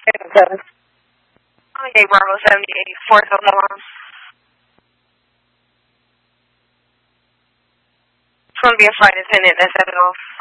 7. Okay, Bravo 78, 4th of Alarm. It's going to be a flight attendant that's set it off.